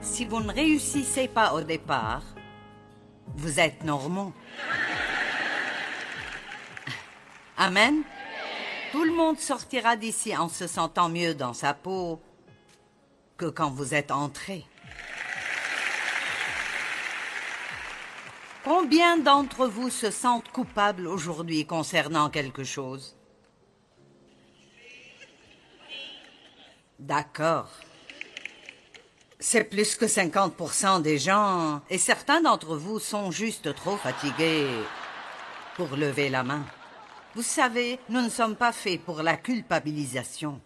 Si vous ne réussissez pas au départ, vous êtes normaux. Amen. Tout le monde sortira d'ici en se sentant mieux dans sa peau que quand vous êtes entré. Combien d'entre vous se sentent coupables aujourd'hui concernant quelque chose? D'accord. C'est plus que 50% des gens, et certains d'entre vous sont juste trop fatigués pour lever la main. Vous savez, nous ne sommes pas faits pour la culpabilisation.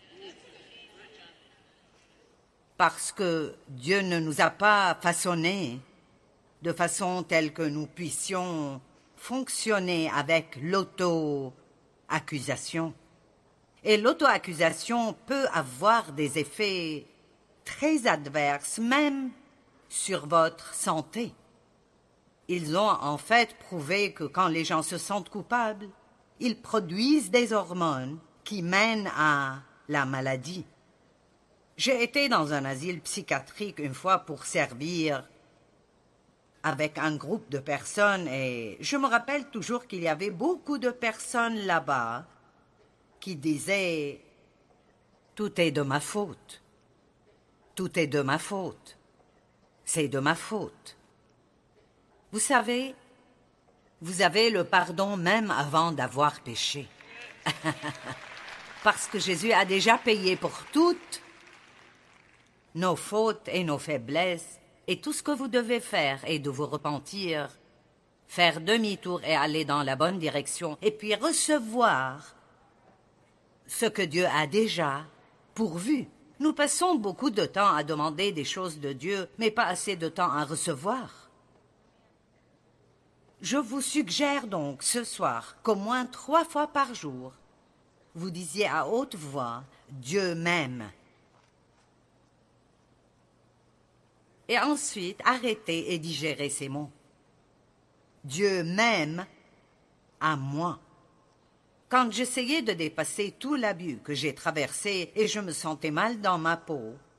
Parce que Dieu ne nous a pas façonnés de façon telle que nous puissions fonctionner avec l'auto-accusation. Et l'auto-accusation peut avoir des effets très adverses, même sur votre santé. Ils ont en fait prouvé que quand les gens se sentent coupables, ils produisent des hormones qui mènent à la maladie. J'ai été dans un asile psychiatrique une fois pour servir avec un groupe de personnes et je me rappelle toujours qu'il y avait beaucoup de personnes là-bas qui disaient « Tout est de ma faute. Tout est de ma faute. C'est de ma faute. » Vous savez, vous avez le pardon même avant d'avoir péché. Parce que Jésus a déjà payé pour toutes nos fautes et nos faiblesses, et tout ce que vous devez faire est de vous repentir, faire demi-tour et aller dans la bonne direction, et puis recevoir ce que Dieu a déjà pourvu. Nous passons beaucoup de temps à demander des choses de Dieu, mais pas assez de temps à recevoir. Je vous suggère donc ce soir qu'au moins 3 fois par jour, vous disiez à haute voix « Dieu m'aime ». Et ensuite, arrêtez et digérez ces mots. Dieu m'aime à moi. Quand j'essayais de dépasser tout l'abus que j'ai traversé et je me sentais mal dans ma peau,